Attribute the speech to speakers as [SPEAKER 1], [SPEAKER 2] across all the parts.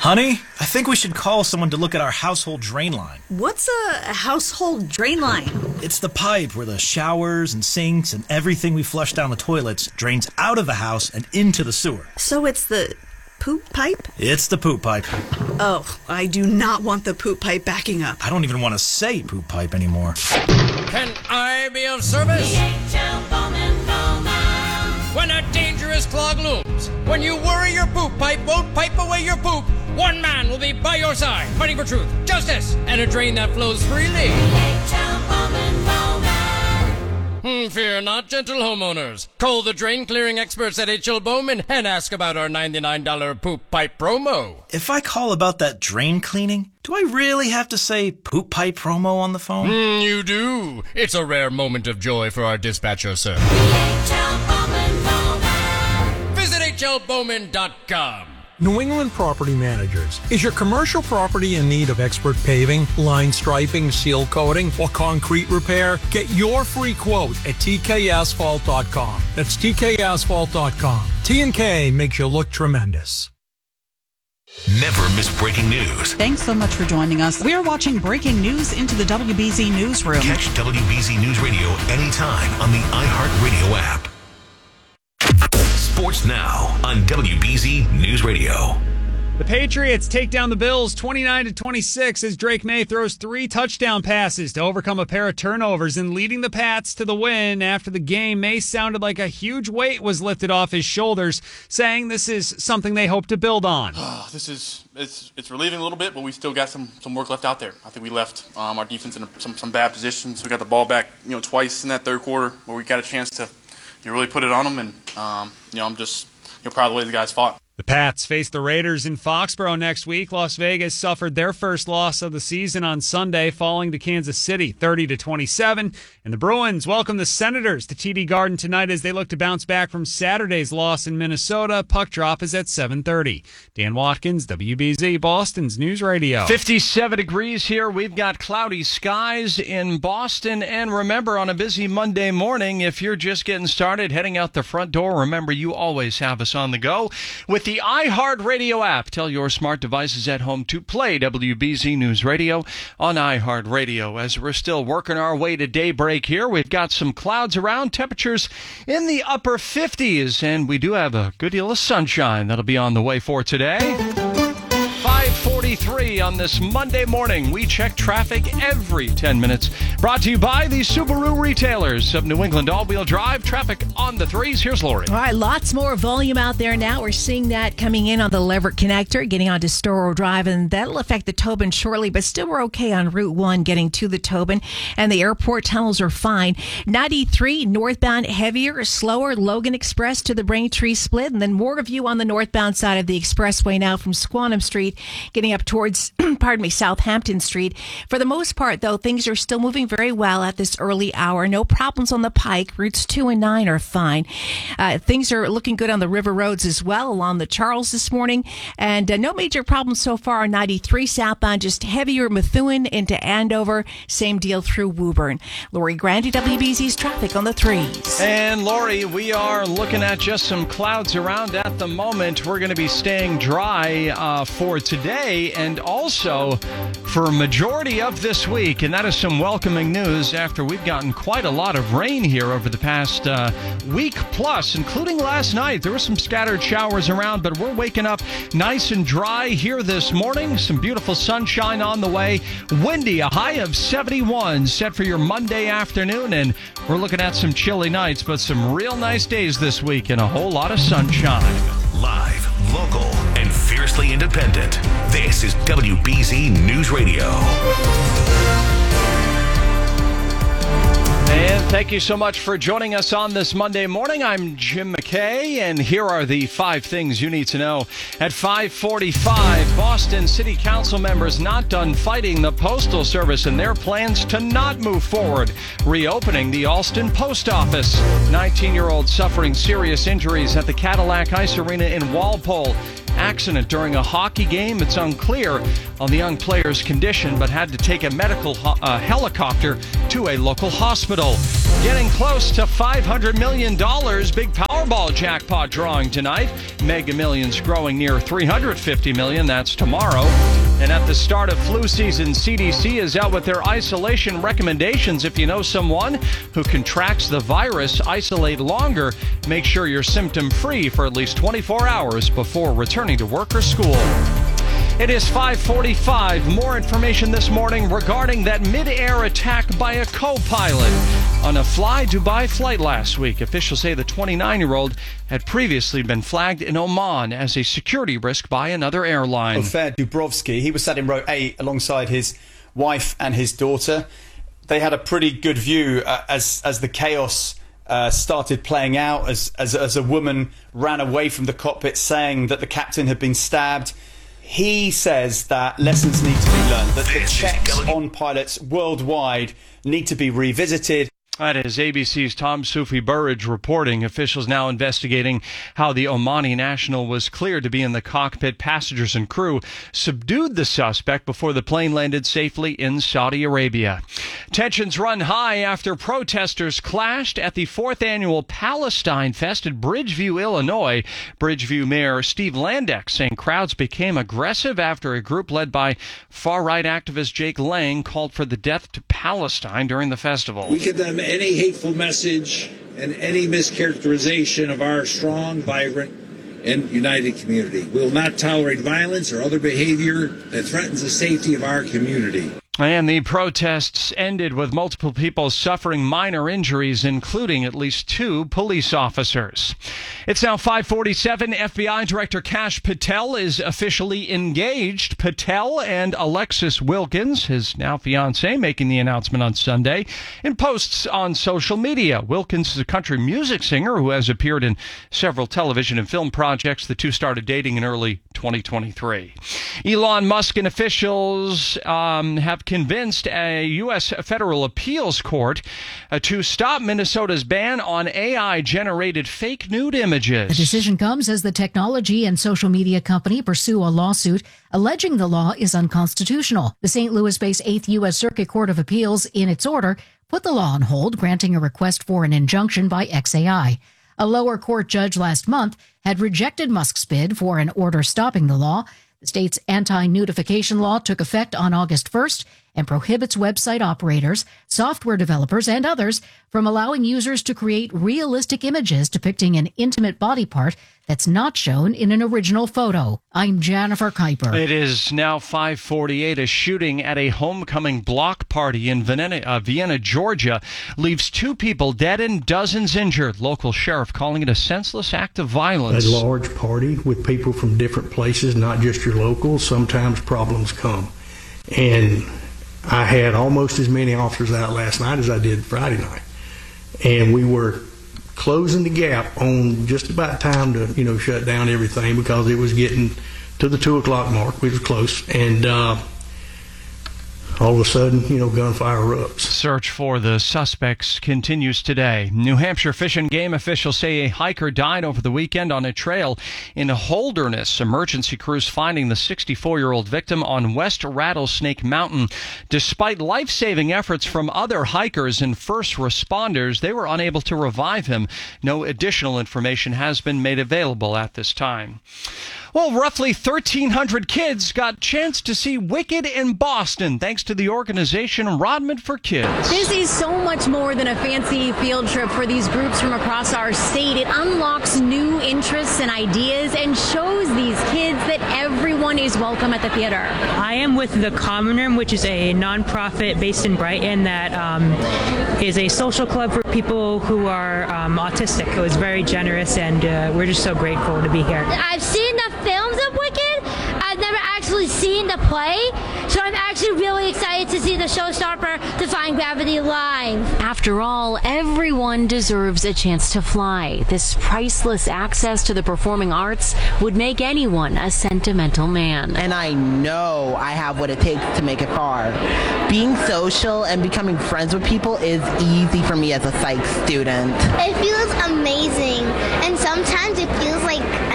[SPEAKER 1] Honey, I think we should call someone to look at our household drain line.
[SPEAKER 2] What's a household drain line?
[SPEAKER 1] It's the pipe where the showers and sinks and everything we flush down the toilets drains out of the house and into the sewer.
[SPEAKER 2] So it's the poop pipe?
[SPEAKER 1] It's the poop pipe.
[SPEAKER 2] Oh, I do not want the poop pipe backing up.
[SPEAKER 1] I don't even want to say poop pipe anymore.
[SPEAKER 3] Can I be of service? When a dangerous clog looms, when you worry your poop pipe won't pipe away your poop, one man will be by your side, fighting for truth, justice, and a drain that flows freely. Fear not, gentle homeowners. Call the drain clearing experts at H.L. Bowman and ask about our $99 poop pipe promo.
[SPEAKER 1] If I call about that drain cleaning, do I really have to say poop pipe promo on the phone?
[SPEAKER 3] You do. It's a rare moment of joy for our dispatcher, sir. Visit hlbowman.com.
[SPEAKER 4] New England Property Managers. Is your commercial property in need of expert paving, line striping, seal coating, or concrete repair? Get your free quote at tkasphalt.com. That's tkasphalt.com. T&K makes you look tremendous.
[SPEAKER 5] Never miss breaking news.
[SPEAKER 6] Thanks so much for joining us. We are watching breaking news into the WBZ Newsroom.
[SPEAKER 5] Catch WBZ News Radio anytime on the iHeartRadio app. Sports Now on WBZ News Radio.
[SPEAKER 7] The Patriots take down the Bills 29-26 as Drake May throws 3 touchdown passes to overcome a pair of turnovers and leading the Pats to the win. After the game, May sounded like a huge weight was lifted off his shoulders, saying this is something they hope to build on.
[SPEAKER 8] It's relieving a little bit, but we still got some work left out there. I think we left our defense in some bad positions. We got the ball back, twice in that third quarter where we got a chance to really put it on them, and I'm just proud of the way the guys fought.
[SPEAKER 7] The Pats face the Raiders in Foxborough next week. Las Vegas suffered their first loss of the season on Sunday, falling to Kansas City 30-27. And the Bruins welcome the Senators to TD Garden tonight as they look to bounce back from Saturday's loss in Minnesota. Puck drop is at 7:30. Dan Watkins, WBZ, Boston's News Radio.
[SPEAKER 9] 57 degrees here. We've got cloudy skies in Boston. And remember, on a busy Monday morning, if you're just getting started, heading out the front door, remember you always have us on the go with the iHeartRadio app. Tell your smart devices at home to play WBZ News Radio on iHeartRadio. As we're still working our way to daybreak here, we've got some clouds around, temperatures in the upper 50s, and we do have a good deal of sunshine that'll be on the way for today. 5:43 on this Monday morning. We check traffic every 10 minutes. Brought to you by the Subaru retailers of New England. All-wheel drive traffic on the 3s. Here's Lori.
[SPEAKER 10] All right, lots more volume out there now. We're seeing that coming in on the Leverett Connector, getting onto Storrow Drive, and that'll affect the Tobin shortly, but still we're okay on Route 1 getting to the Tobin, and the airport tunnels are fine. 93 northbound heavier, slower, Logan Express to the Braintree split, and then more of you on the northbound side of the expressway now from Squantum Street, getting up towards, Southampton Street. For the most part, though, things are still moving very well at this early hour. No problems on the Pike. Routes 2 and 9 are fine. Things are looking good on the river roads as well along the Charles this morning. And no major problems so far on 93 southbound, just heavier Methuen into Andover. Same deal through Woburn. Lori Grandi, WBZ's traffic on the 3s.
[SPEAKER 9] And Lori, we are looking at just some clouds around at the moment. We're going to be staying dry for today and also for a majority of this week, and that is some welcoming news after we've gotten quite a lot of rain here over the past week plus, including last night. There were some scattered showers around, but we're waking up nice and dry here this morning. Some beautiful sunshine on the way. Windy, a high of 71 set for your Monday afternoon, and we're looking at some chilly nights, but some real nice days this week and a whole lot of sunshine.
[SPEAKER 5] Live, local, and fiercely independent. This is WBZ News Radio.
[SPEAKER 9] And thank you so much for joining us on this Monday morning. I'm Jim McKay, and here are the 5 things you need to know. At 5:45, Boston City Council members not done fighting the Postal Service and their plans to not move forward, reopening the Alston Post Office. 19-year-old suffering serious injuries at the Cadillac Ice Arena in Walpole. accident during a hockey game. It's unclear on the young player's condition, but had to take a medical helicopter to a local hospital. Getting close to $500 million. Big Powerball jackpot drawing tonight. Mega Millions growing near $350 million. That's tomorrow. And at the start of flu season, CDC is out with their isolation recommendations. If you know someone who contracts the virus, isolate longer. Make sure you're symptom-free for at least 24 hours before returning to work or school. It is 5:45. More information this morning regarding that mid-air attack by a co-pilot on a Fly Dubai flight last week. Officials say the 29-year-old had previously been flagged in Oman as a security risk by another airline.
[SPEAKER 11] Ofer Dubrovsky, he was sat in row 8 alongside his wife and his daughter. They had a pretty good view as the chaos started playing out, as a woman ran away from the cockpit saying that the captain had been stabbed. He says that lessons need to be learned, that the checks on pilots worldwide need to be revisited.
[SPEAKER 9] That is ABC's Tom Sufi Burridge reporting. Officials now investigating how the Omani national was cleared to be in the cockpit. Passengers and crew subdued the suspect before the plane landed safely in Saudi Arabia. Tensions run high after protesters clashed at the 4th annual Palestine Fest at Bridgeview, Illinois. Bridgeview Mayor Steve Landeck saying crowds became aggressive after a group led by far-right activist Jake Lang called for the death to Palestine during the festival.
[SPEAKER 12] We condemn any hateful message and any mischaracterization of our strong, vibrant, and united community. We will not tolerate violence or other behavior that threatens the safety of our community.
[SPEAKER 9] And the protests ended with multiple people suffering minor injuries, including at least 2 police officers. It's now 5:47. FBI Director Kash Patel is officially engaged. Patel and Alexis Wilkins, his now fiancée, making the announcement on Sunday in posts on social media. Wilkins is a country music singer who has appeared in several television and film projects. The two started dating in early 2023. Elon Musk and officials have convinced a U.S. federal appeals court to stop Minnesota's ban on AI-generated fake nude images.
[SPEAKER 13] The decision comes as the technology and social media company pursue a lawsuit alleging the law is unconstitutional. The St. Louis-based 8th U.S. Circuit Court of Appeals, in its order, put the law on hold, granting a request for an injunction by XAI. A lower court judge last month had rejected Musk's bid for an order stopping the law. The state's anti-nudification law took effect on August 1st and prohibits website operators, software developers, and others from allowing users to create realistic images depicting an intimate body part that's not shown in an original photo. I'm Jennifer Kuiper.
[SPEAKER 9] It is now 5:48. A shooting at a homecoming block party in Vienna, Georgia, leaves 2 people dead and dozens injured. Local sheriff calling it a senseless act of violence.
[SPEAKER 14] A large party with people from different places, not just your locals. Sometimes problems come. And I had almost as many officers out last night as I did Friday night. And we were closing the gap on just about time to, shut down everything because it was getting to the 2 o'clock mark. We were close. And all of a sudden, gunfire erupts.
[SPEAKER 9] Search for the suspects continues today. New Hampshire Fish and Game officials say a hiker died over the weekend on a trail in Holderness. Emergency crews finding the 64-year-old victim on West Rattlesnake Mountain. Despite life-saving efforts from other hikers and first responders, they were unable to revive him. No additional information has been made available at this time. Well, roughly 1,300 kids got a chance to see Wicked in Boston, thanks to the organization Rodman for Kids.
[SPEAKER 15] This is so much more than a fancy field trip for these groups from across our state. It unlocks new interests and ideas and shows these kids that everyone is welcome at the theater.
[SPEAKER 16] I am with The Common Room, which is a nonprofit based in Brighton that is a social club for people who are autistic. It was very generous, and we're just so grateful to be here.
[SPEAKER 17] I've seen the films of Wicked. I've never actually seen the play, so I'm actually really excited to see the showstopper Defying Gravity live.
[SPEAKER 15] After all, everyone deserves a chance to fly. This priceless access to the performing arts would make anyone a sentimental man.
[SPEAKER 18] And I know I have what it takes to make it far. Being social and becoming friends with people is easy for me as a psych student.
[SPEAKER 17] It feels amazing, and sometimes it feels like I'm a part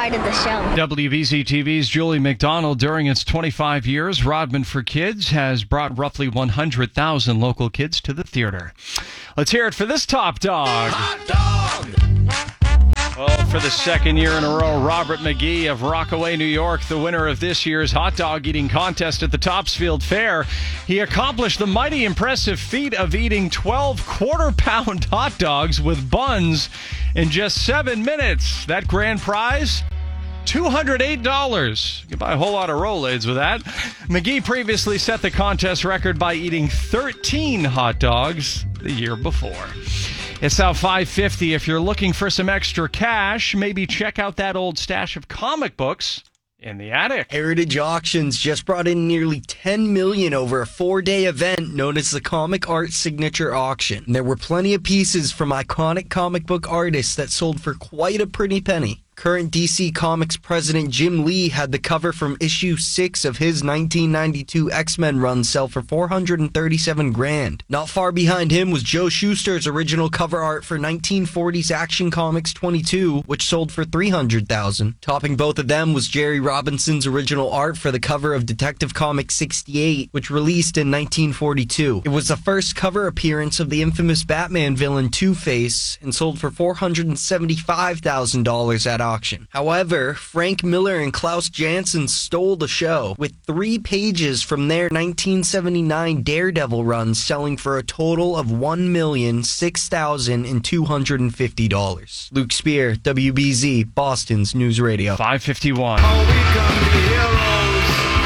[SPEAKER 17] started the show.
[SPEAKER 9] WBZ TV's Julie McDonald, during its 25 years, Rodman for Kids has brought roughly 100,000 local kids to the theater. Let's hear it for this top dog.
[SPEAKER 5] Hot dog!
[SPEAKER 9] Oh, for the second year in a row, Robert McGee of Rockaway, New York, the winner of this year's hot dog eating contest at the Topsfield Fair. He accomplished the mighty impressive feat of eating 12 quarter-pound hot dogs with buns in just 7 minutes. That grand prize? $208. You can buy a whole lot of Rolaids with that. McGee previously set the contest record by eating 13 hot dogs the year before. It's now $5.50. If you're looking for some extra cash, maybe check out that old stash of comic books in the attic.
[SPEAKER 19] Heritage Auctions just brought in nearly $10 million over a 4-day event known as the Comic Art Signature Auction. There were plenty of pieces from iconic comic book artists that sold for quite a pretty penny. Current DC Comics president Jim Lee had the cover from issue 6 of his 1992 X-Men run sell for $437,000. Not far behind him was Joe Shuster's original cover art for 1940s Action Comics 22, which sold for $300,000. Topping both of them was Jerry Robinson's original art for the cover of Detective Comics 68, which released in 1942. It was the first cover appearance of the infamous Batman villain Two-Face and sold for $475,000 at auction. However, Frank Miller and Klaus Janson stole the show, with 3 pages from their 1979 Daredevil run selling for a total of $1,006,250. Luke Spear, WBZ, Boston's News Radio.
[SPEAKER 9] 551.
[SPEAKER 5] Oh, we come to be heroes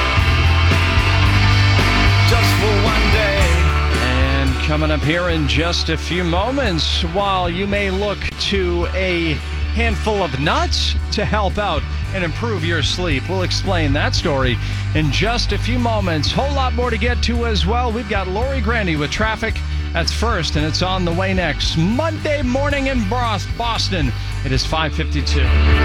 [SPEAKER 5] just for one day.
[SPEAKER 9] And coming up here in just a few moments, while you may look to a handful of nuts to help out and improve your sleep, we'll explain that story in just a few moments. Whole lot more to get to as well. We've got Lori Grandy with traffic. That's first, and it's on the way next. Monday morning in Boston. It is 5:52.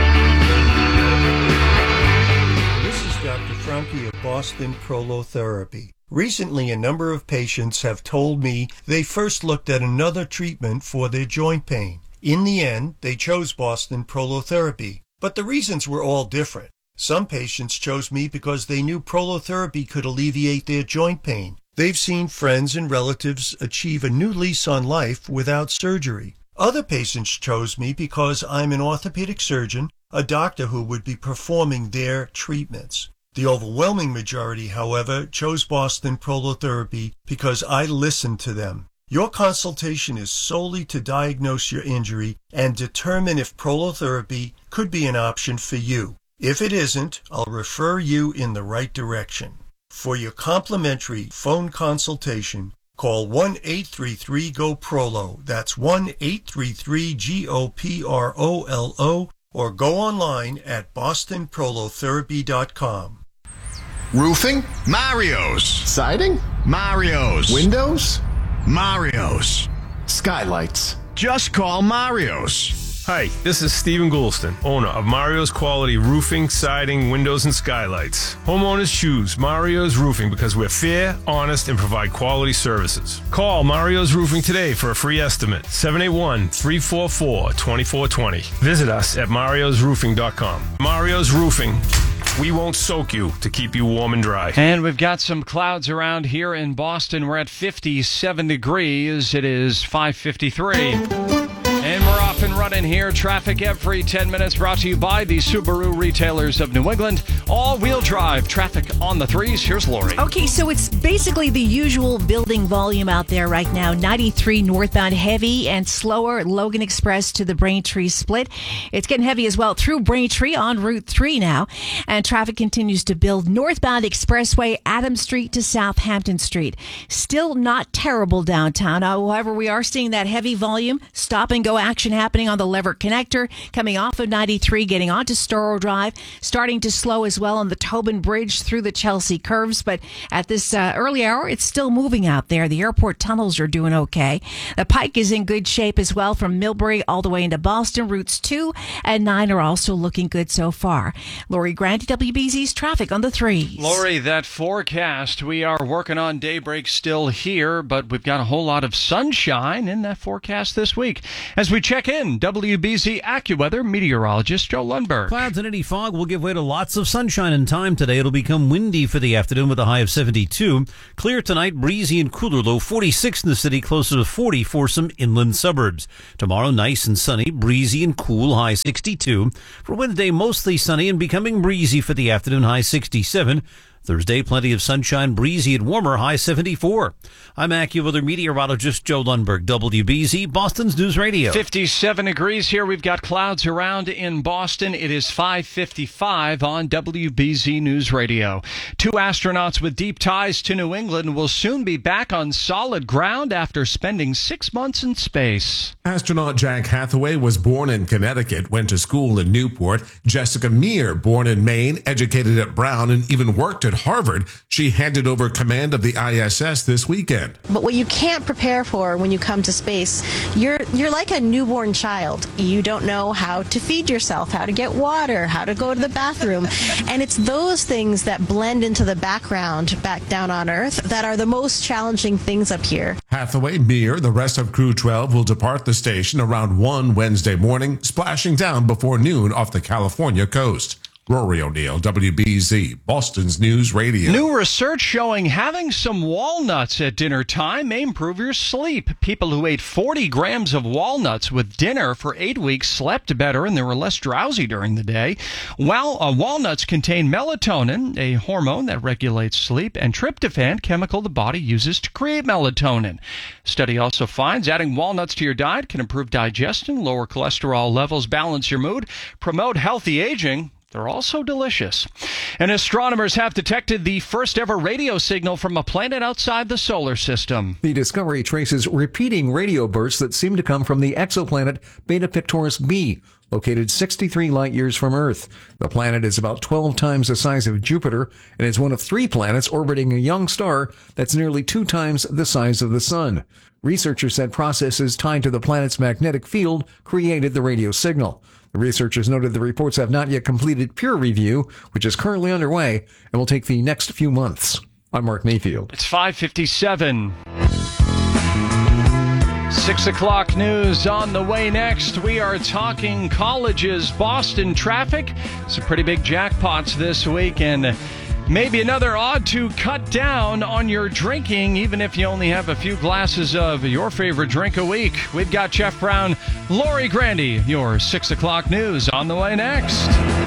[SPEAKER 20] This is Dr. Franke of Boston Prolotherapy. Recently, a number of patients have told me they first looked at another treatment for their joint pain. In the end, they chose Boston Prolotherapy, but the reasons were all different. Some patients chose me because they knew prolotherapy could alleviate their joint pain. They've seen friends and relatives achieve a new lease on life without surgery. Other patients chose me because I'm an orthopedic surgeon, a doctor who would be performing their treatments. The overwhelming majority, however, chose Boston Prolotherapy because I listened to them. Your consultation is solely to diagnose your injury and determine if prolotherapy could be an option for you. If it isn't, I'll refer you in the right direction. For your complimentary phone consultation, call 1-833-GO-PROLO. That's 1-833-GOPROLO, or go online at bostonprolotherapy.com.
[SPEAKER 21] Roofing? Mario's. Siding? Mario's. Windows? Mario's. Skylights. Just call Mario's.
[SPEAKER 22] Hi, this is Stephen Goulston, owner of Mario's Quality Roofing, Siding, Windows, and Skylights. Homeowners choose Mario's Roofing because we're fair, honest, and provide quality services. Call Mario's Roofing today for a free estimate. 781-344-2420. Visit us at mariosroofing.com. Mario's Roofing. We won't soak you to keep you warm and dry.
[SPEAKER 9] And we've got some clouds around here in Boston. We're at 57 degrees. It is 5:53. And we're off and running here. Traffic every 10 minutes brought to you by the Subaru retailers of New England. All-wheel drive traffic on the threes. Here's Lori.
[SPEAKER 10] Okay, so it's basically the usual building volume out there right now. 93 northbound heavy and slower. Logan Express to the Braintree split. It's getting heavy as well through Braintree on Route 3 now. And traffic continues to build northbound Expressway, Adams Street to Southampton Street. Still not terrible downtown. However, we are seeing that heavy volume, stop and go action happening on the Leverett Connector, coming off of 93, getting onto Storrow Drive, starting to slow as well on the Tobin Bridge through the Chelsea curves. But at this early hour, it's still moving out there. The airport tunnels are doing okay. The Pike is in good shape as well from Millbury all the way into Boston. Routes 2 and 9 are also looking good so far. Lori Grant, WBZ's traffic on the threes.
[SPEAKER 9] Lori, that forecast, we are working on daybreak still here, but we've got a whole lot of sunshine in that forecast this week. As As we check in, WBZ AccuWeather meteorologist Joe Lundberg.
[SPEAKER 1] Clouds and any fog will give way to lots of sunshine in time today. It'll become windy for the afternoon with a high of 72. Clear tonight, breezy and cooler, low 46 in the city, closer to 40 for some inland suburbs. Tomorrow, nice and sunny, breezy and cool, high 62. For Wednesday, mostly sunny and becoming breezy for the afternoon, high 67. Thursday, plenty of sunshine, breezy and warmer, high 74. I'm AccuWeather meteorologist Joe Lundberg, WBZ, Boston's News Radio.
[SPEAKER 9] 57 degrees here. We've got clouds around in Boston. It is 5:55 on WBZ News Radio. 2 astronauts with deep ties to New England will soon be back on solid ground after spending 6 months in space.
[SPEAKER 2] Astronaut Jack Hathaway was born in Connecticut, went to school in Newport. Jessica Meir, born in Maine, educated at Brown, and even worked at Harvard. She handed over command of the ISS this weekend.
[SPEAKER 23] But what you can't prepare for when you come to space, you're like a newborn child. You don't know how to feed yourself, how to get water, how to go to the bathroom. And it's those things that blend into the background back down on Earth that are the most challenging things up here.
[SPEAKER 2] Hathaway, Meir, the rest of Crew 12 will depart the station around 1 Wednesday morning, splashing down before noon off the California coast. Rory O'Neill, WBZ, Boston's News Radio.
[SPEAKER 9] New research showing having some walnuts at dinner time may improve your sleep. People who ate 40 grams of walnuts with dinner for 8 weeks slept better and they were less drowsy during the day. Walnuts contain melatonin, a hormone that regulates sleep, and tryptophan, chemical the body uses to create melatonin. Study also finds adding walnuts to your diet can improve digestion, lower cholesterol levels, balance your mood, promote healthy aging. They're also delicious. And astronomers have detected the first ever radio signal from a planet outside the solar system.
[SPEAKER 24] The discovery traces repeating radio bursts that seem to come from the exoplanet Beta Pictoris b, located 63 light years from Earth. The planet is about 12 times the size of Jupiter and is one of 3 planets orbiting a young star that's nearly 2 times the size of the Sun. Researchers said processes tied to the planet's magnetic field created the radio signal. The researchers noted the reports have not yet completed peer review, which is currently underway and will take the next few months. I'm Mark Mayfield.
[SPEAKER 9] It's 5:57. 6 o'clock news on the way next. We are talking colleges, Boston traffic. Some pretty big jackpots this week, and maybe another odd to cut down on your drinking, even if you only have a few glasses of your favorite drink a week. We've got Jeff Brown, Lori Grandy, your 6 o'clock news on the way next.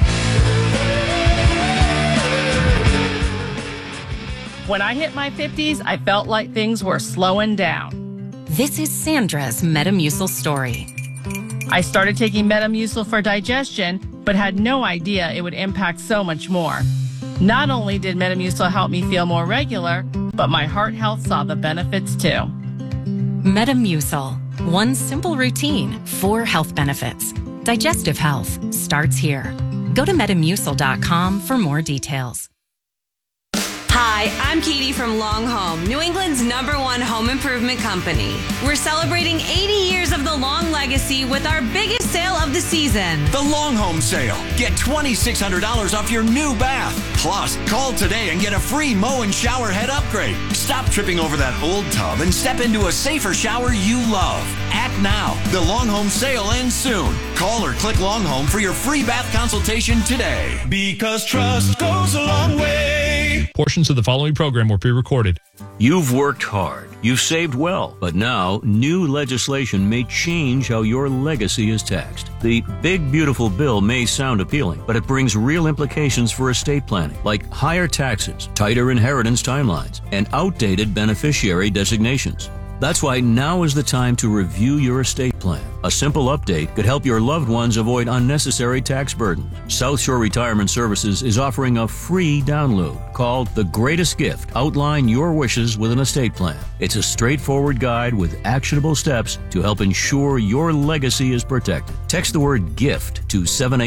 [SPEAKER 25] When I hit my 50s, I felt like things were slowing down.
[SPEAKER 26] This is Sandra's Metamucil story.
[SPEAKER 25] I started taking Metamucil for digestion, but had no idea it would impact so much more. Not only did Metamucil help me feel more regular, but my heart health saw the benefits too.
[SPEAKER 26] Metamucil. One simple routine, 4 health benefits. Digestive health starts here. Go to Metamucil.com for more details.
[SPEAKER 27] Hi, I'm Katie from Long Home, New England's #1 home improvement company. We're celebrating 80 years of the Long legacy with our biggest sale of the season.
[SPEAKER 28] The Long Home Sale. Get $2,600 off your new bath. Plus, call today and get a free mow and shower head upgrade. Stop tripping over that old tub and step into a safer shower you love. Act now. The Long Home Sale ends soon. Call or click Long Home for your free bath consultation today.
[SPEAKER 29] Because trust goes a long way.
[SPEAKER 30] Portions of the following program were pre-recorded.
[SPEAKER 31] You've worked hard. You've saved well. But now, new legislation may change how your legacy is taxed. The big, beautiful bill may sound appealing, but it brings real implications for estate planning, like higher taxes, tighter inheritance timelines, and outdated beneficiary designations. That's why now is the time to review your estate plan. A simple update could help your loved ones avoid unnecessary tax burden. South Shore Retirement Services is offering a free download called The Greatest Gift. Outline your wishes with an estate plan. It's a straightforward guide with actionable steps to help ensure your legacy is protected. Text the word GIFT to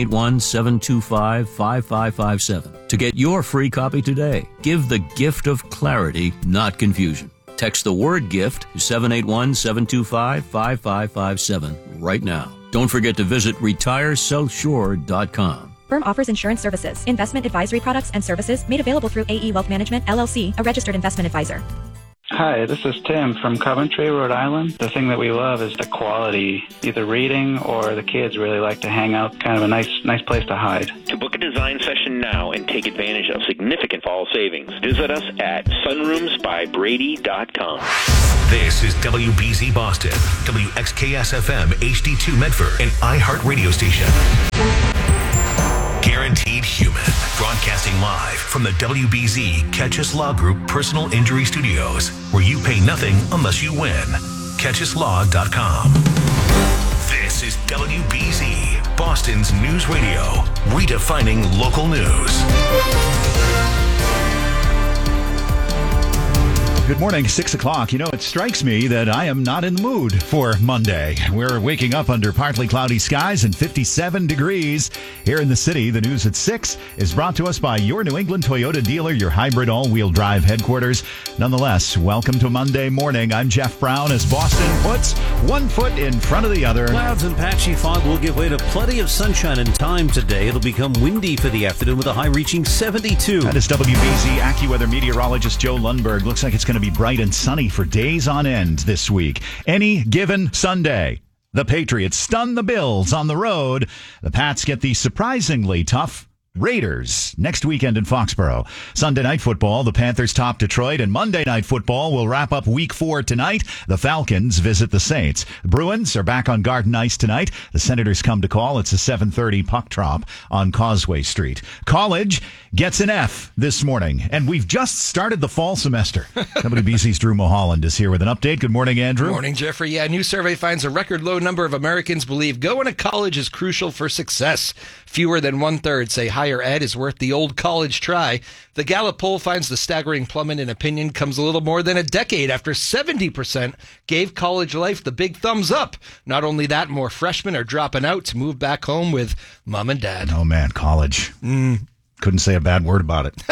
[SPEAKER 31] 781-725-5557 to get your free copy today. Give the gift of clarity, not confusion. Text the word GIFT to 781-725-5557 right now. Don't forget to visit retiresouthshore.com.
[SPEAKER 32] Firm offers insurance services, investment advisory products and services made available through AE Wealth Management, LLC, a registered investment advisor.
[SPEAKER 3] Hi, this is Tim from Coventry, Rhode Island. The thing that we love is the quality, either reading or the kids really like to hang out, kind of a nice place to hide.
[SPEAKER 4] To book a design session now and take advantage of significant fall savings, visit us at sunroomsbybrady.com.
[SPEAKER 5] This is WBZ Boston, WXKS-FM HD2 Medford, an iHeart radio station. Guaranteed Human, broadcasting live from the WBZ Catchus Law Group Personal Injury Studios, where you pay nothing unless you win. CatchusLaw.com. This is WBZ, Boston's news radio, redefining local news.
[SPEAKER 6] Good morning, 6 o'clock. You know, it strikes me that I am not in the mood for Monday. We're waking up under partly cloudy skies and 57 degrees here in the city. The news at 6 is brought to us by your New England Toyota dealer, your hybrid all-wheel drive headquarters. Nonetheless, welcome to Monday morning. I'm Jeff Brown as Boston puts one foot in front of the other.
[SPEAKER 1] Clouds and patchy fog will give way to plenty of sunshine and time today. It'll become windy for the afternoon with a high reaching 72.
[SPEAKER 6] That is WBZ AccuWeather meteorologist Joe Lundberg. Looks like it's going to be bright and sunny for days on end this week. Any given Sunday, the Patriots stun the Bills on the road. The Pats get the surprisingly tough Raiders next weekend in Foxborough. Sunday night football, the Panthers top Detroit, and Monday night football will wrap up week 4 tonight. The Falcons visit the Saints. The Bruins are back on Garden Ice tonight. The Senators come to call. It's a 7:30 puck drop on Causeway Street. College gets an F this morning, and we've just started the fall semester. WBC's Drew Mulholland is here with an update. Good morning, Andrew.
[SPEAKER 7] Good morning, Jeffrey. Yeah, a new survey finds a record low number of Americans believe going to college is crucial for success. Fewer than 1/3 say higher ed is worth the old college try. The Gallup poll finds the staggering plummet in opinion comes a little more than a decade after 70% gave college life the big thumbs up. Not only that, more freshmen are dropping out to move back home with mom and dad.
[SPEAKER 6] Oh, man, college. Couldn't say a bad word about it.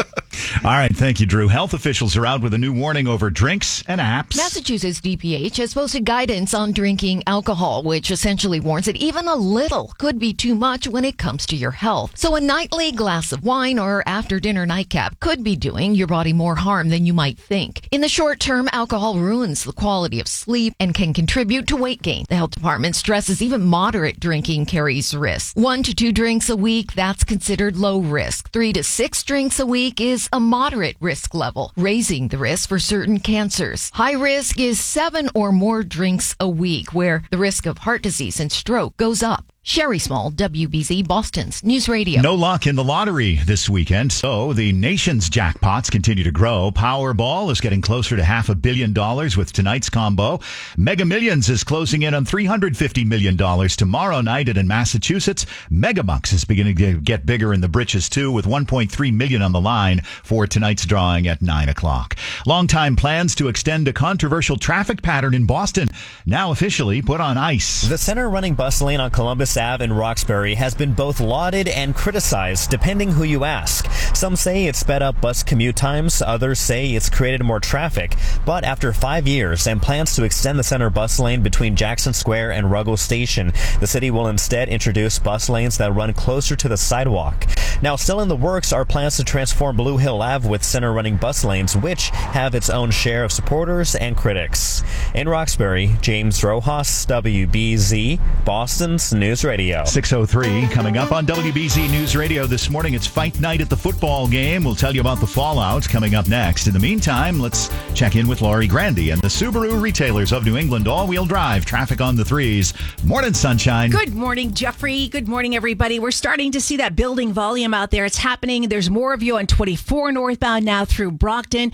[SPEAKER 6] All right, thank you, Drew. Health officials are out with a new warning over drinks and apps.
[SPEAKER 8] Massachusetts DPH has posted guidance on drinking alcohol, which essentially warns that even a little could be too much when it comes to your health. So a nightly glass of wine or after-dinner nightcap could be doing your body more harm than you might think. In the short term, alcohol ruins the quality of sleep and can contribute to weight gain. The health department stresses even moderate drinking carries risk. 1 to 2 drinks a week, that's considered low risk. 3 to 6 drinks a week is a moderate risk level, raising the risk for certain cancers. High risk is 7 or more drinks a week, where the risk of heart disease and stroke goes up. Sherry Small, WBZ, Boston's News Radio.
[SPEAKER 6] No luck in the lottery this weekend, so the nation's jackpots continue to grow. Powerball is getting closer to $500 million with tonight's combo. Mega Millions is closing in on $350 million tomorrow night, and in Massachusetts, Megabucks is beginning to get bigger in the britches too, with $1.3 million on the line for tonight's drawing at 9 o'clock. Longtime plans to extend a controversial traffic pattern in Boston now officially put on ice.
[SPEAKER 11] The center running bus lane on Columbus Ave in Roxbury has been both lauded and criticized, depending who you ask. Some say it sped up bus commute times, others say it's created more traffic. But after 5 years and plans to extend the center bus lane between Jackson Square and Ruggles Station, the city will instead introduce bus lanes that run closer to the sidewalk. Now, still in the works are plans to transform Blue Hill Ave with center running bus lanes, which have its own share of supporters and critics. In Roxbury, James Rojas, WBZ, Boston's News Radio.
[SPEAKER 6] 6:03 coming up on WBZ News Radio this morning. It's fight night at the football game. We'll tell you about the fallout coming up next. In the meantime, let's check in with Laurie Grandy and the Subaru retailers of New England all-wheel drive. Traffic on the 3s. Morning, sunshine.
[SPEAKER 10] Good morning, Jeffrey. Good morning, everybody. We're starting to see that building volume out there. It's happening. There's more of you on 24 northbound now through Brockton.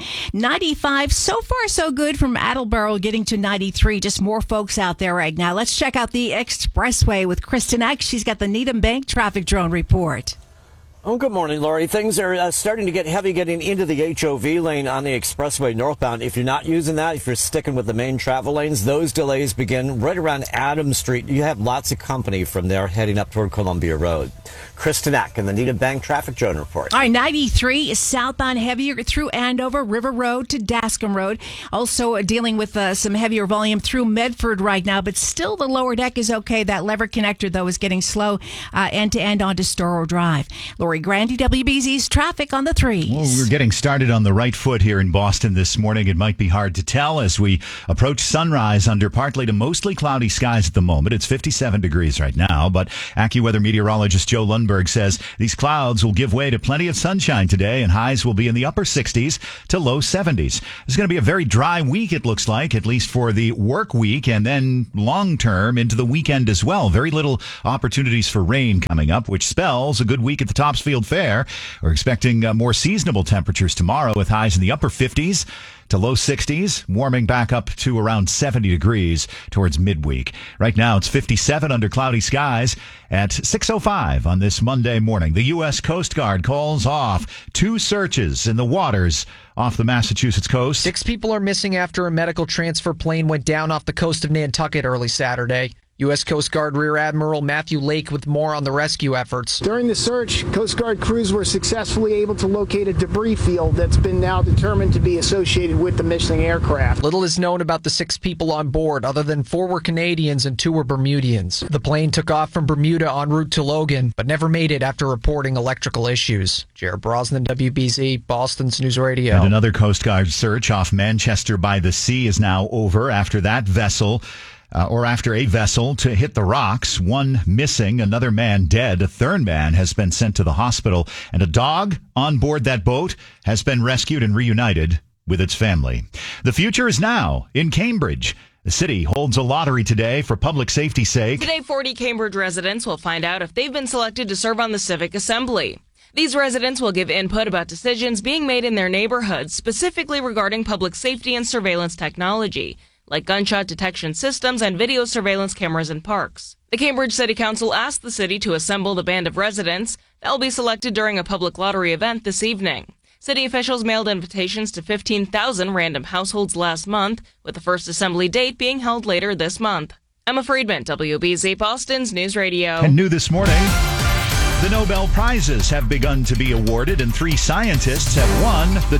[SPEAKER 10] 95, so far so good from Attleboro getting to 93. Just more folks out there right now. Let's check out the expressway with Kristen Eck. She's got the Needham Bank traffic drone report.
[SPEAKER 12] Oh, good morning, Laurie. Things are starting to get heavy getting into the HOV lane on the expressway northbound. If you're not using that, if you're sticking with the main travel lanes, those delays begin right around Adams Street. You have lots of company from there heading up toward Columbia Road. Kristen Eck in the Needham Bank traffic drone report.
[SPEAKER 10] All right, 93 is southbound heavier through Andover, River Road to Dascom Road. Also dealing with some heavier volume through Medford right now, but still the lower deck is okay. That lever connector, though, is getting slow end to end onto Storrow Drive. Laurie Lori Grandy, WBZ's traffic on the 3s.
[SPEAKER 6] Well, we're getting started on the right foot here in Boston this morning. It might be hard to tell as we approach sunrise under partly to mostly cloudy skies at the moment. It's 57 degrees right now, but AccuWeather meteorologist Joe Lundberg says these clouds will give way to plenty of sunshine today, and highs will be in the upper 60s to low 70s. It's going to be a very dry week, it looks like, at least for the work week, and then long term into the weekend as well. Very little opportunities for rain coming up, which spells a good week at the Topsfield Fair. We're expecting more seasonable temperatures tomorrow with highs in the upper 50s to low 60s, warming back up to around 70 degrees towards midweek. Right now, it's 57 under cloudy skies at 6:05 on this Monday morning. The U.S. Coast Guard calls off 2 searches in the waters off the Massachusetts coast.
[SPEAKER 13] 6 people are missing after a medical transfer plane went down off the coast of Nantucket early Saturday. U.S. Coast Guard Rear Admiral Matthew Lake with more on the rescue efforts.
[SPEAKER 14] During the search, Coast Guard crews were successfully able to locate a debris field that's been now determined to be associated with the missing aircraft.
[SPEAKER 13] Little is known about the 6 people on board, other than 4 were Canadians and 2 were Bermudians. The plane took off from Bermuda en route to Logan, but never made it after reporting electrical issues. Jared Brosnan, WBZ, Boston's News Radio.
[SPEAKER 6] And another Coast Guard search off Manchester by the Sea is now over after that vessel after a vessel to hit the rocks. 1 missing, another man dead. A 3rd man has been sent to the hospital, and a dog on board that boat has been rescued and reunited with its family. The future is now in Cambridge. The city holds a lottery today for public safety's sake.
[SPEAKER 15] Today, 40 Cambridge residents will find out if they've been selected to serve on the Civic Assembly. These residents will give input about decisions being made in their neighborhoods, specifically regarding public safety and surveillance technology, like gunshot detection systems and video surveillance cameras in parks. The Cambridge City Council asked the city to assemble the band of residents that will be selected during a public lottery event this evening. City officials mailed invitations to 15,000 random households last month, with the first assembly date being held later this month. Emma Friedman, WBZ Boston's News Radio.
[SPEAKER 6] And new this morning, the Nobel Prizes have begun to be awarded, and 3 scientists have won the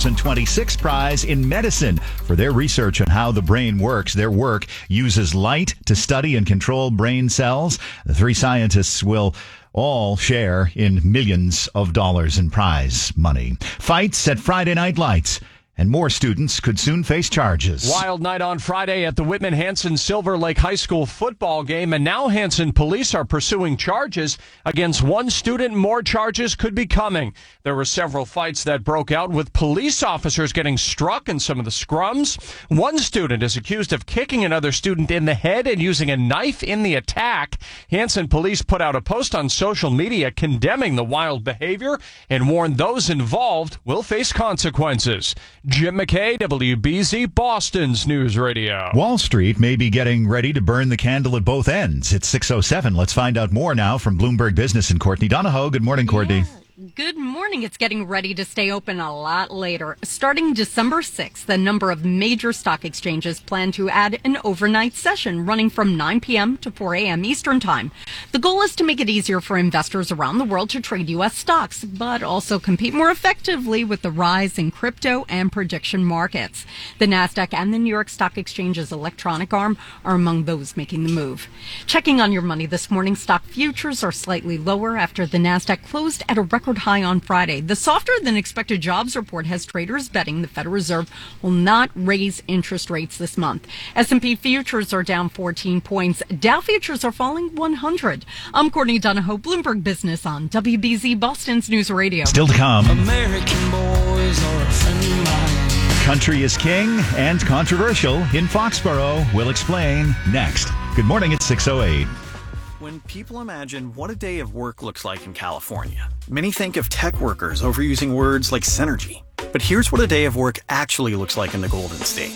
[SPEAKER 6] 2026 prize in medicine for their research on how the brain works. Their work uses light to study and control brain cells. The 3 scientists will all share in millions of dollars in prize money. Fights at Friday Night Lights, and more students could soon face charges.
[SPEAKER 9] Wild night on Friday at the Whitman-Hanson Silver Lake High School football game, and now Hanson police are pursuing charges against 1 student. More charges could be coming. There were several fights that broke out, with police officers getting struck in some of the scrums. 1 student is accused of kicking another student in the head and using a knife in the attack. Hanson police put out a post on social media condemning the wild behavior and warned those involved will face consequences. Jim McKay, WBZ, Boston's News Radio.
[SPEAKER 6] Wall Street may be getting ready to burn the candle at both ends. It's 6:07. Let's find out more now from Bloomberg Business and Courtney Donahoe. Good morning, Courtney.
[SPEAKER 16] Good morning. It's getting ready to stay open a lot later. Starting December 6th, a number of major stock exchanges plan to add an overnight session running from 9 p.m. to 4 a.m. Eastern Time. The goal is to make it easier for investors around the world to trade U.S. stocks, but also compete more effectively with the rise in crypto and prediction markets. The NASDAQ and the New York Stock Exchange's electronic arm are among those making the move. Checking on your money this morning, stock futures are slightly lower after the NASDAQ closed at a record high on Friday. The softer than expected jobs report has traders betting the Federal Reserve will not raise interest rates this month. S&P futures are down 14 points. Dow futures are falling 100. I'm Courtney Donahoe, Bloomberg Business on WBZ Boston's News Radio.
[SPEAKER 6] Still to come.
[SPEAKER 29] American boys are a friend of mine.
[SPEAKER 6] Country is king and controversial in Foxborough. We'll explain next. Good morning, it's 6:08.
[SPEAKER 17] When people imagine what a day of work looks like in California, many think of tech workers overusing words like synergy. But here's what a day of work actually looks like in the Golden State.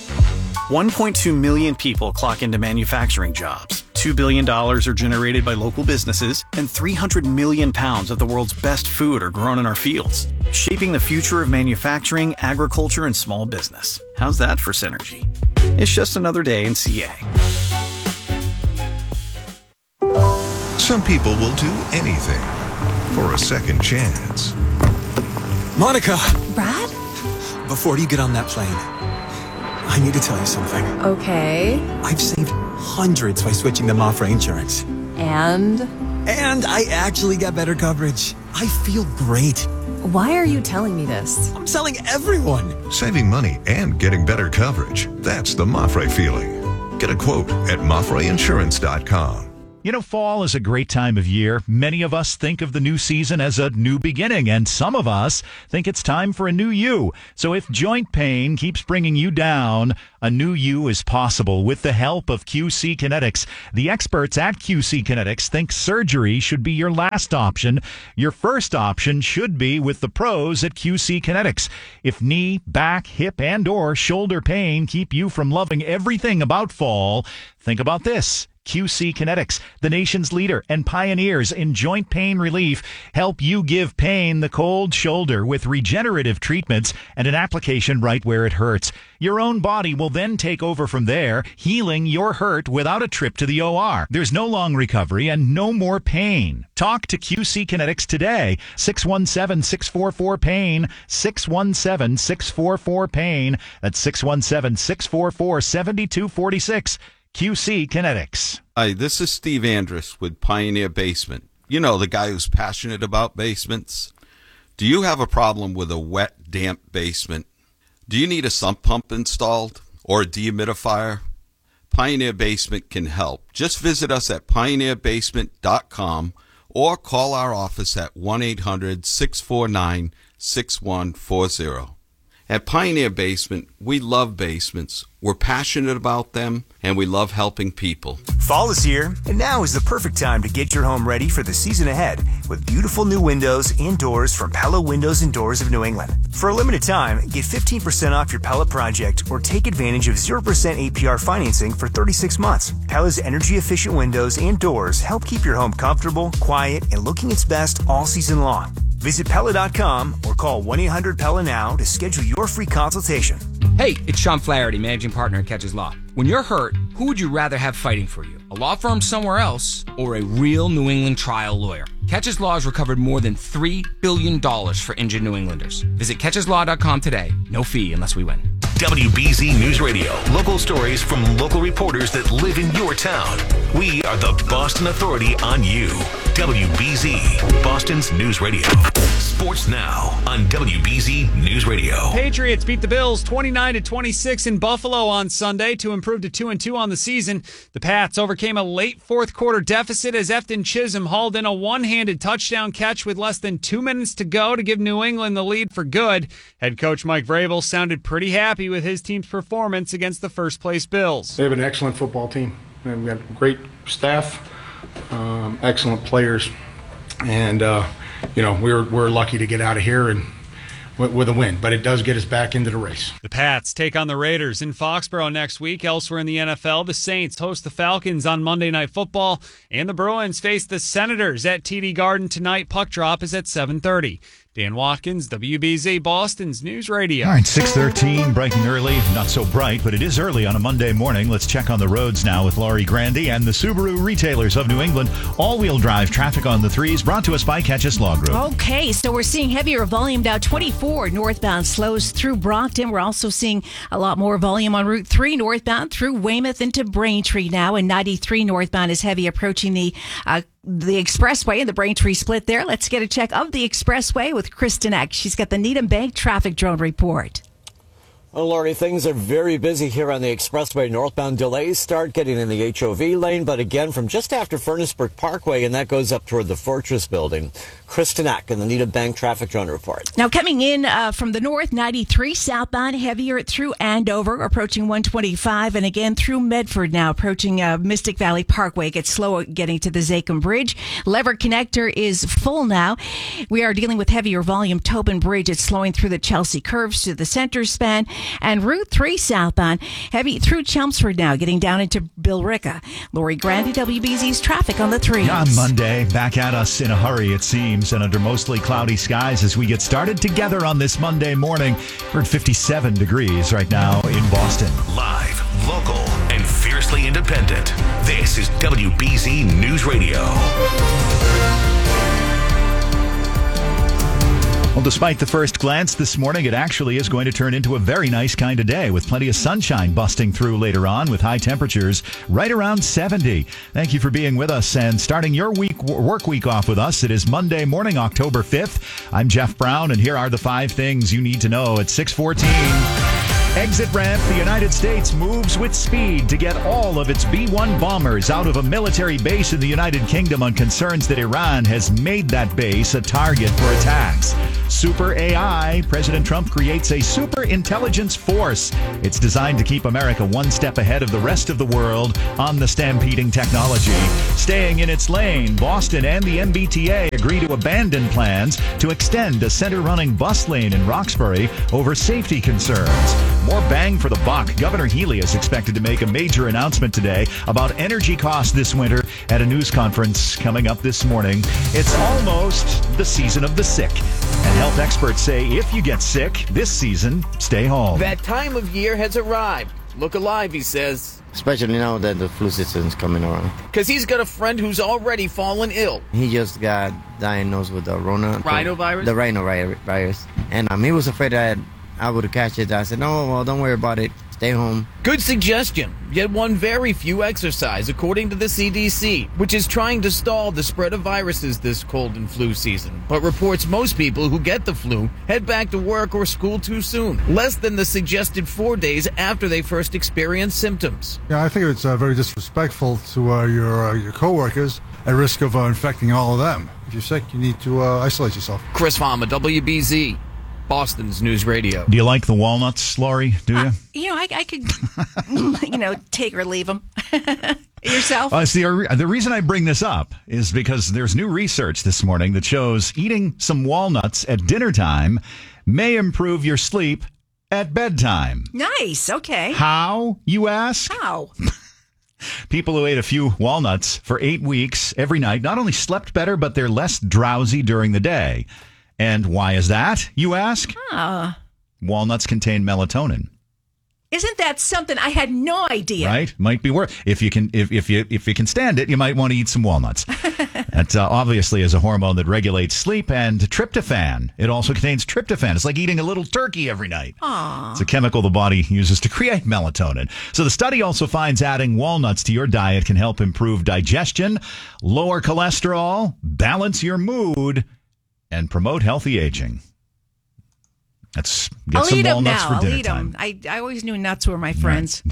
[SPEAKER 17] 1.2 million people clock into manufacturing jobs. $2 billion are generated by local businesses, and 300 million pounds of the world's best food are grown in our fields, shaping the future of manufacturing, agriculture, and small business. How's that for synergy? It's just another day in CA.
[SPEAKER 18] Some people will do anything for a second chance.
[SPEAKER 19] Monica!
[SPEAKER 20] Brad?
[SPEAKER 19] Before you get on that plane, I need to tell you something.
[SPEAKER 20] Okay.
[SPEAKER 19] I've saved hundreds by switching them off for insurance.
[SPEAKER 20] And
[SPEAKER 19] I actually got better coverage. I feel great.
[SPEAKER 2] Why are you telling me this?
[SPEAKER 19] I'm telling everyone.
[SPEAKER 18] Saving money and getting better coverage. That's the Mafre feeling. Get a quote at MafreInsurance.com.
[SPEAKER 6] You know, fall is a great time of year. Many of us think of the new season as a new beginning, and some of us think it's time for a new you. So if joint pain keeps bringing you down, a new you is possible with the help of QC Kinetics. The experts at QC Kinetics think surgery should be your last option. Your first option should be with the pros at QC Kinetics. If knee, back, hip, and or shoulder pain keep you from loving everything about fall, think about this. QC Kinetics, the nation's leader and pioneers in joint pain relief, help you give pain the cold shoulder with regenerative treatments and an application right where it hurts. Your own body will then take over from there, healing your hurt without a trip to the OR. There's no long recovery and no more pain. Talk to QC Kinetics today. 617-644-PAIN, 617-644-PAIN. That's 617-644-7246. QC Kinetics.
[SPEAKER 20] Hi, this is Steve Andrus with Pioneer Basement. You know, the guy who's passionate about basements. Do you have a problem with a wet, damp basement? Do you need a sump pump installed or a dehumidifier? Pioneer Basement can help. Just visit us at pioneerbasement.com or call our office at 1-800-649-6140. At Pioneer Basement, we love basements, we're passionate about them, and we love helping people.
[SPEAKER 21] Fall is here, and now is the perfect time to get your home ready for the season ahead with beautiful new windows and doors from Pella Windows and Doors of New England. For a limited time, get 15% off your Pella project or take advantage of 0% APR financing for 36 months. Pella's energy-efficient windows and doors help keep your home comfortable, quiet, and looking its best all season long. Visit Pella.com or call 1-800-PELLA now to schedule your free consultation.
[SPEAKER 22] Hey, it's Sean Flaherty, managing partner at Catches Law. When you're hurt, who would you rather have fighting for you? A law firm somewhere else or a real New England trial lawyer? Catches Law has recovered more than $3 billion for injured New Englanders. Visit CatchesLaw.com today. No fee unless we win.
[SPEAKER 5] WBZ News Radio. Local stories from local reporters that live in your town. We are the Boston Authority on you. WBZ, Boston's News Radio. Sports now on WBZ News Radio.
[SPEAKER 23] Patriots beat the Bills 29-26 in Buffalo on Sunday to improve to 2-2 on the season. The Pats overcame a late fourth quarter deficit as Efton Chisholm hauled in a one-handed touchdown catch with less than 2 minutes to go to give New England the lead for good. Head coach Mike Vrabel sounded pretty happy with his team's performance against the first-place Bills.
[SPEAKER 21] They have an excellent football team. We've got great staff, excellent players, and we're lucky to get out of here and with a win, but it does get us back into the race.
[SPEAKER 23] The Pats take on the Raiders in Foxborough next week. Elsewhere in the NFL, the Saints host the Falcons on Monday Night Football, and the Bruins face the Senators at TD Garden tonight. Puck drop is at 7:30. Dan Watkins, WBZ, Boston's News Radio.
[SPEAKER 6] All right, 6:13, bright and early. Not so bright, but it is early on a Monday morning. Let's check on the roads now with Laurie Grandy and the Subaru retailers of New England. All-wheel drive traffic on the threes, brought to us by Catches Law Group.
[SPEAKER 10] Okay, so we're seeing heavier volume down 24 northbound slows through Brockton. We're also seeing a lot more volume on Route 3 northbound through Weymouth into Braintree now, and 93 northbound is heavy approaching the expressway and the Braintree split there. Let's get a check of the expressway with Kristen Eck. She's got the Needham Bank traffic drone report.
[SPEAKER 12] Well, Laurie, things are very busy here on the expressway. Northbound delays start getting in the HOV lane, but again from just after Furnaceburg Parkway, and that goes up toward the Fortress Building. Kristen Eck in the Needham Bank traffic drone report.
[SPEAKER 10] Now coming in from the north, 93 southbound, heavier through Andover, approaching 125, and again through Medford now, approaching Mystic Valley Parkway. It gets slower getting to the Zachem Bridge. Lever Connector is full now. We are dealing with heavier volume. Tobin Bridge, it's slowing through the Chelsea curves to the center span. And Route 3 southbound, heavy through Chelmsford now, getting down into Billerica. Laurie Grandy, WBZ's traffic on the 3s.
[SPEAKER 6] On Monday, back at us in a hurry, it seems, and under mostly cloudy skies as we get started together on this Monday morning. We're at 57 degrees right now in Boston.
[SPEAKER 5] Live, local, and fiercely independent. This is WBZ News Radio.
[SPEAKER 6] Well, despite the first glance this morning, it actually is going to turn into a very nice kind of day with plenty of sunshine busting through later on with high temperatures right around 70. Thank you for being with us and starting your work week off with us. It is Monday morning, October 5th. I'm Jeff Brown, and here are the 5 things you need to know at 6:14. Exit ramp. The United States moves with speed to get all of its B-1 bombers out of a military base in the United Kingdom on concerns that Iran has made that base a target for attacks. Super AI. President Trump creates a super intelligence force. It's designed to keep America one step ahead of the rest of the world on the stampeding technology. Staying in its lane, Boston and the MBTA agree to abandon plans to extend a center-running bus lane in Roxbury over safety concerns. More bang for the buck. Governor Healy is expected to make a major announcement today about energy costs this winter at a news conference coming up this morning. It's almost the season of the sick. And health experts say if you get sick this season, stay home.
[SPEAKER 1] That time of year has arrived. Look alive, he says.
[SPEAKER 3] Especially now that the flu season is coming around.
[SPEAKER 1] Because he's got a friend who's already fallen ill.
[SPEAKER 3] He just got diagnosed with the
[SPEAKER 1] rhinovirus?
[SPEAKER 3] The rhinovirus. And he was afraid that I would catch it. I said, no, well, don't worry about it. Stay home.
[SPEAKER 1] Good suggestion. Yet one very few exercise, according to the CDC, which is trying to stall the spread of viruses this cold and flu season, but reports most people who get the flu head back to work or school too soon, less than the suggested 4 days after they first experience symptoms.
[SPEAKER 4] Yeah, I think it's very disrespectful to your coworkers at risk of infecting all of them. If you're sick, you need to isolate yourself.
[SPEAKER 1] Chris Fama, WBZ. Boston's News Radio.
[SPEAKER 6] Do you like the walnuts, Lori? Do you?
[SPEAKER 10] I could, take or leave them. Yourself?
[SPEAKER 6] The reason I bring this up is because there's new research this morning that shows eating some walnuts at dinner time may improve your sleep at bedtime.
[SPEAKER 10] Nice. Okay.
[SPEAKER 6] How, you ask?
[SPEAKER 10] How?
[SPEAKER 6] People who ate a few walnuts for 8 weeks every night not only slept better, but they're less drowsy during the day. And why is that, you ask? Walnuts contain melatonin.
[SPEAKER 10] Isn't that something? I had no idea.
[SPEAKER 6] Right? Might be worth. If you can stand it, you might want to eat some walnuts. That obviously is a hormone that regulates sleep, and tryptophan. It also contains tryptophan. It's like eating a little turkey every night.
[SPEAKER 10] Aww.
[SPEAKER 6] It's a chemical the body uses to create melatonin. So the study also finds adding walnuts to your diet can help improve digestion, lower cholesterol, balance your mood, and promote healthy aging. Let's get
[SPEAKER 10] I'll
[SPEAKER 6] some
[SPEAKER 10] eat
[SPEAKER 6] walnuts
[SPEAKER 10] them now.
[SPEAKER 6] for dinner
[SPEAKER 10] I'll eat
[SPEAKER 6] time.
[SPEAKER 10] them. I always knew nuts were my friends.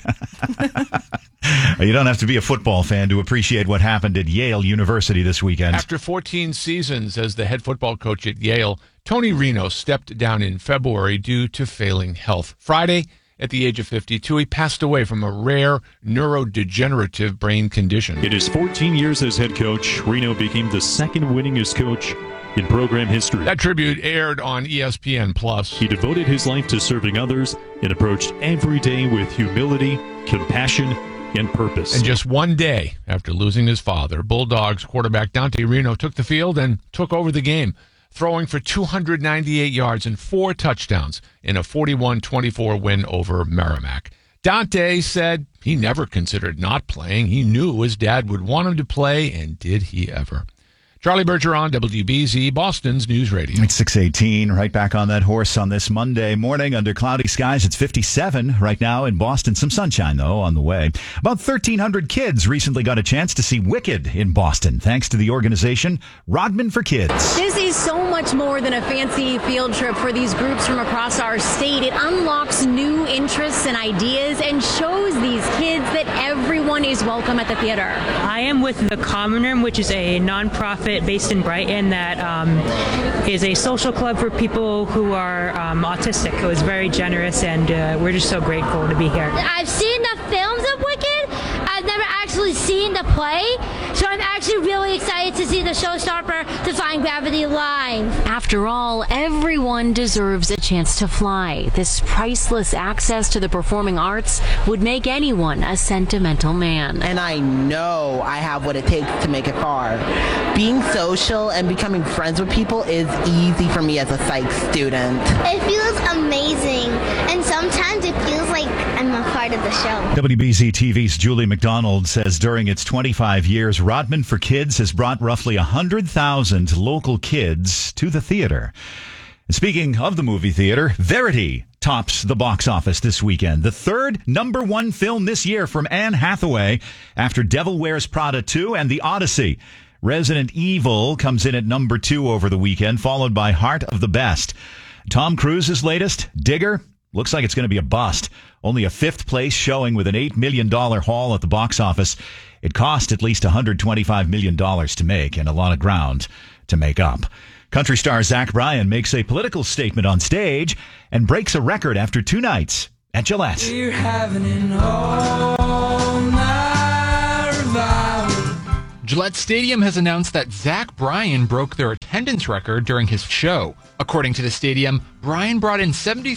[SPEAKER 6] You don't have to be a football fan to appreciate what happened at Yale University this weekend.
[SPEAKER 7] After 14 seasons as the head football coach at Yale, Tony Reno stepped down in February due to failing health. Friday, at the age of 52, he passed away from a rare neurodegenerative brain condition.
[SPEAKER 24] In his 14 years as head coach, Reno became the second winningest coach in program history.
[SPEAKER 7] That tribute aired on ESPN+.
[SPEAKER 24] He devoted his life to serving others and approached every day with humility, compassion, and purpose.
[SPEAKER 7] And just one day after losing his father, Bulldogs quarterback Dante Reno took the field and took over the game, throwing for 298 yards and 4 touchdowns in a 41-24 win over Merrimack. Dante said he never considered not playing. He knew his dad would want him to play, and did he ever. Charlie Bergeron, WBZ, Boston's News Radio.
[SPEAKER 6] It's 6:18, right back on that horse on this Monday morning under cloudy skies. It's 57 right now in Boston. Some sunshine, though, on the way. About 1,300 kids recently got a chance to see Wicked in Boston, thanks to the organization Rodman for Kids.
[SPEAKER 25] This is so much more than a fancy field trip for these groups from across our state. It unlocks new interests and ideas and shows these kids that everyone is welcome at the theater.
[SPEAKER 26] I am with The Common Room, which is a nonprofit based in Brighton that is a social club for people who are autistic. It was very generous, and we're just so grateful to be here.
[SPEAKER 27] I've seen the films of Wicked. I've never actually seen the play, so I'm actually really excited to see the showstopper Defying Gravity live.
[SPEAKER 25] After all, everyone deserves a chance to fly. This priceless access to the performing arts would make anyone a sentimental man.
[SPEAKER 28] And I know I have what it takes to make it far. Being social and becoming friends with people is easy for me as a psych student.
[SPEAKER 27] It feels amazing, and sometimes it feels like I'm a part of the show.
[SPEAKER 6] WBZ TV's Julie McDonald says during its 25 years, Rodman for Kids has brought roughly 100,000 local kids to the theater. Speaking of the movie theater, Verity tops the box office this weekend. The third number one film this year from Anne Hathaway after Devil Wears Prada 2 and The Odyssey. Resident Evil comes in at number 2 over the weekend, followed by Heart of the Best. Tom Cruise's latest, Digger, looks like it's going to be a bust. Only a 5th place showing with an $8 million haul at the box office. It cost at least $125 million to make and a lot of ground to make up. Country star Zach Bryan makes a political statement on stage and breaks a record after 2 nights at Gillette.
[SPEAKER 8] We're having an all-night revival.
[SPEAKER 9] Gillette Stadium has announced that Zach Bryan broke their attendance record during his show. According to the stadium, Bryan brought in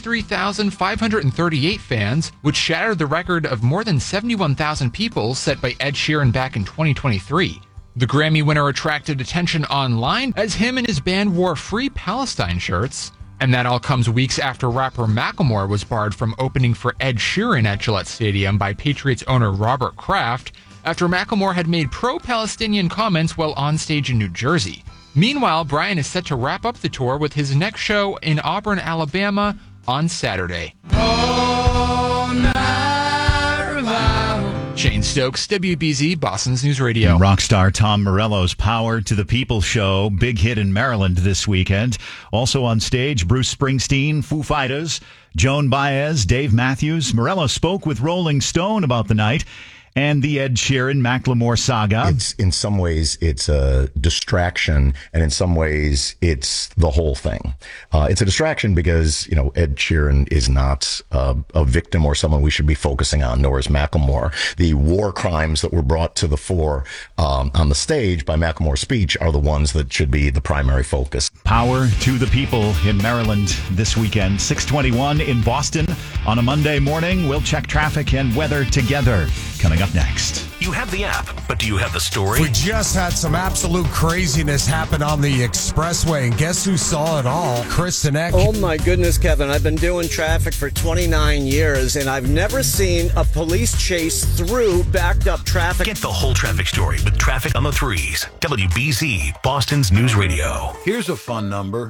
[SPEAKER 9] 73,538 fans, which shattered the record of more than 71,000 people set by Ed Sheeran back in 2023. The Grammy winner attracted attention online as him and his band wore Free Palestine shirts. And that all comes weeks after rapper Macklemore was barred from opening for Ed Sheeran at Gillette Stadium by Patriots owner Robert Kraft after Macklemore had made pro-Palestinian comments while on stage in New Jersey. Meanwhile, Bryan is set to wrap up the tour with his next show in Auburn, Alabama on Saturday.
[SPEAKER 8] All night revival.
[SPEAKER 9] Shane Stokes, WBZ, Boston's News Radio.
[SPEAKER 6] And rock star Tom Morello's Power to the People show, big hit in Maryland this weekend. Also on stage, Bruce Springsteen, Foo Fighters, Joan Baez, Dave Matthews. Morello spoke with Rolling Stone about the night and the Ed Sheeran-Macklemore saga.
[SPEAKER 11] In some ways, it's a distraction, and in some ways, it's the whole thing. It's a distraction because, Ed Sheeran is not a victim or someone we should be focusing on, nor is Macklemore. The war crimes that were brought to the fore on the stage by Macklemore's speech are the ones that should be the primary focus.
[SPEAKER 6] Power to the People in Maryland this weekend. 6:21 in Boston on a Monday morning. We'll check traffic and weather together. Coming up next.
[SPEAKER 5] You have the app, but do you have the story?
[SPEAKER 13] We just had some absolute craziness happen on the expressway, and guess who saw it all? Kristen Eck.
[SPEAKER 12] Oh my goodness, Kevin. I've been doing traffic for 29 years, and I've never seen a police chase through backed up traffic.
[SPEAKER 5] Get the whole traffic story with Traffic on the Threes. WBZ, Boston's News Radio.
[SPEAKER 14] Here's a fun number.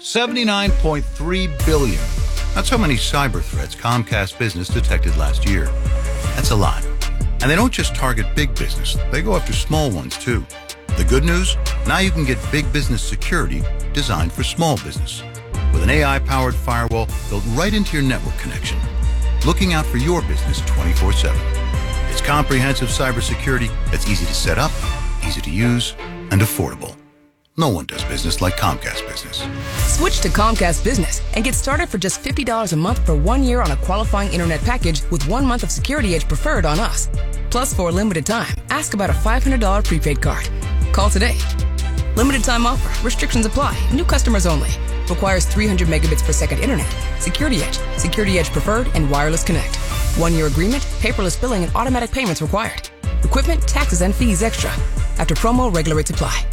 [SPEAKER 14] 79.3 billion. That's how many cyber threats Comcast Business detected last year. That's a lot. And they don't just target big business. They go after small ones, too. The good news? Now you can get big business security designed for small business. With an AI-powered firewall built right into your network connection. Looking out for your business 24/7. It's comprehensive cybersecurity that's easy to set up, easy to use, and affordable. No one does business like Comcast Business.
[SPEAKER 15] Switch to Comcast Business and get started for just $50 a month for 1 year on a qualifying internet package with 1 month of Security Edge Preferred on us. Plus, for a limited time, ask about a $500 prepaid card. Call today. Limited time offer. Restrictions apply. New customers only. Requires 300 megabits per second internet. Security Edge, Security Edge Preferred, and Wireless Connect. 1 year agreement, paperless billing, and automatic payments required. Equipment, taxes, and fees extra. After promo, regular rates apply.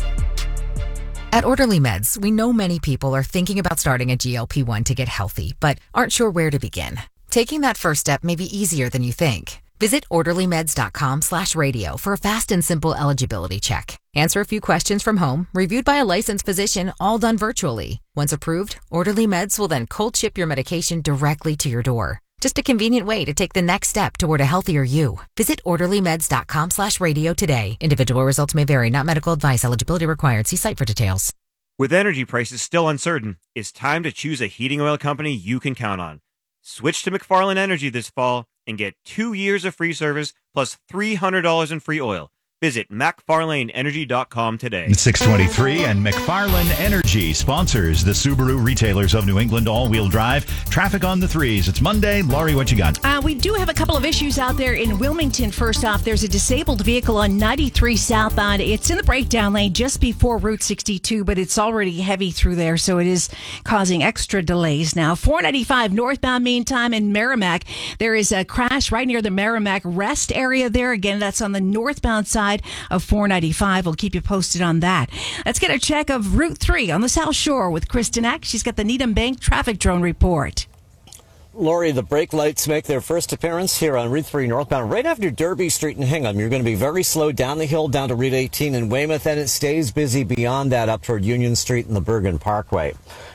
[SPEAKER 16] At Orderly Meds, we know many people are thinking about starting a GLP-1 to get healthy, but aren't sure where to begin. Taking that first step may be easier than you think. Visit orderlymeds.com/radio for a fast and simple eligibility check. Answer a few questions from home, reviewed by a licensed physician, all done virtually. Once approved, Orderly Meds will then cold ship your medication directly to your door. Just a convenient way to take the next step toward a healthier you. Visit orderlymeds.com/radio today. Individual results may vary, not medical advice. Eligibility required. See site for details.
[SPEAKER 17] With energy prices still uncertain, it's time to choose a heating oil company you can count on. Switch to McFarland Energy this fall and get 2 years of free service plus $300 in free oil. Visit McFarlaneEnergy.com today.
[SPEAKER 6] It's 6:23, and McFarlane Energy sponsors the Subaru Retailers of New England all-wheel drive. Traffic on the Threes. It's Monday. Laurie, what you got?
[SPEAKER 10] We do have a couple of issues out there in Wilmington. First off, there's a disabled vehicle on 93 southbound. It's in the breakdown lane just before Route 62, but it's already heavy through there, so it is causing extra delays now. 495 northbound, meantime, in Merrimack. There is a crash right near the Merrimack rest area there. Again, that's on the northbound side of 495. We'll keep you posted on that. Let's get a check of Route 3 on the South Shore with Kristen Eck. She's got the Needham Bank traffic drone report.
[SPEAKER 12] Lori, the brake lights make their first appearance here on Route 3 northbound right after Derby Street in Hingham. You're going to be very slow down the hill down to Route 18 in Weymouth, and it stays busy beyond that up toward Union Street and the Bergen Parkway.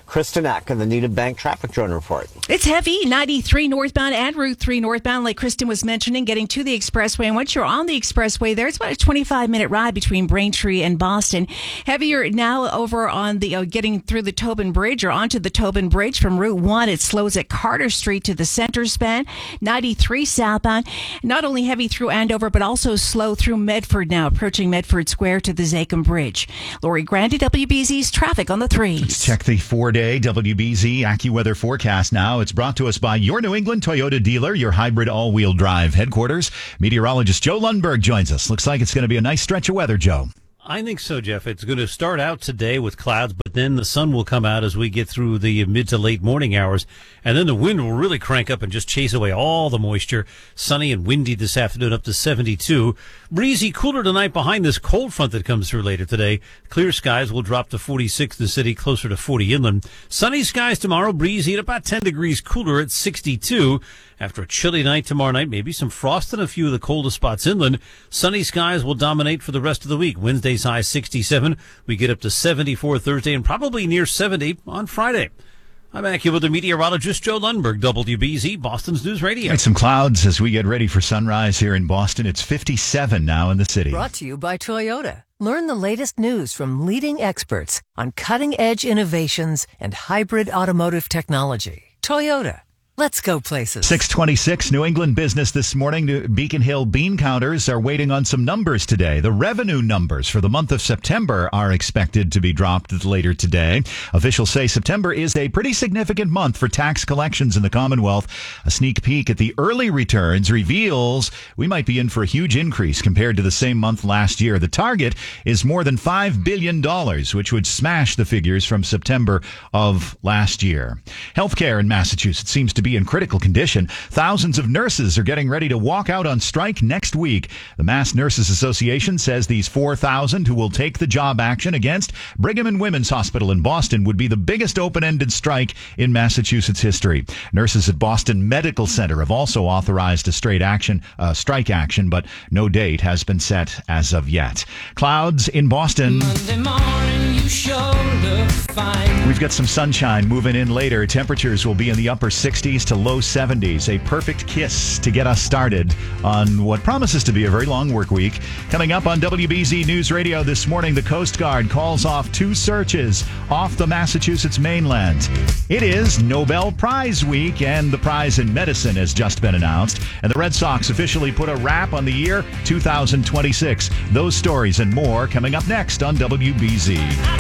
[SPEAKER 12] Kristen Eck in the Needham Bank Traffic Drone Report.
[SPEAKER 10] It's heavy, 93 northbound and Route 3 northbound, like Kristen was mentioning, getting to the expressway. And once you're on the expressway there, it's about a 25-minute ride between Braintree and Boston. Heavier now over on the getting through the Tobin Bridge or onto the Tobin Bridge from Route 1. It slows at Carter Street to the center span. 93 southbound, not only heavy through Andover, but also slow through Medford now, approaching Medford Square to the Zachem Bridge. Lori Grandy, WBZ's Traffic on the 3s.
[SPEAKER 6] Let's check the 4-day WBZ AccuWeather forecast now. It's brought to us by your New England Toyota dealer, your hybrid all-wheel drive headquarters. Meteorologist Joe Lundberg joins us. Looks like it's going to be a nice stretch of weather, Joe.
[SPEAKER 2] I think so, Jeff. It's going to start out today with clouds, but then the sun will come out as we get through the mid to late morning hours, and then the wind will really crank up and just chase away all the moisture. Sunny and windy this afternoon up to 72. Breezy, cooler tonight behind this cold front that comes through later today. Clear skies will drop to 46 in the city, closer to 40 inland. Sunny skies tomorrow, breezy at about 10 degrees cooler at 62. After a chilly night tomorrow night, maybe some frost in a few of the coldest spots inland. Sunny skies will dominate for the rest of the week. Wednesday's high 67. We get up to 74 Thursday and probably near 70 on Friday. I'm AccuWeather meteorologist Joe Lundberg, WBZ, Boston's News Radio.
[SPEAKER 6] Right, some clouds as we get ready for sunrise here in Boston. It's 57 now in the city.
[SPEAKER 3] Brought to you by Toyota. Learn the latest news from leading experts on cutting-edge innovations and hybrid automotive technology. Toyota. Let's go places.
[SPEAKER 6] 626 New England business this morning. Beacon Hill bean counters are waiting on some numbers today. The revenue numbers for the month of September are expected to be dropped later today. Officials say September is a pretty significant month for tax collections in the Commonwealth. A sneak peek at the early returns reveals we might be in for a huge increase compared to the same month last year. The target is more than $5 billion, which would smash the figures from September of last year. Healthcare in Massachusetts seems to be in critical condition. Thousands of nurses are getting ready to walk out on strike next week. The Mass Nurses Association says these 4,000 who will take the job action against Brigham and Women's Hospital in Boston would be the biggest open-ended strike in Massachusetts history. Nurses at Boston Medical Center have also authorized a strike action, but no date has been set as of yet. Clouds in Boston.
[SPEAKER 8] Monday morning, you sure look fine.
[SPEAKER 6] We've got some sunshine moving in later. Temperatures will be in the upper 60s to low 70s. A perfect kiss to get us started on what promises to be a very long work week. Coming up on WBZ News Radio this morning, the Coast Guard calls off 2 searches off the Massachusetts mainland. It is Nobel Prize Week, and the prize in medicine has just been announced. And the Red Sox officially put a wrap on the year 2026. Those stories and more coming up next on WBZ.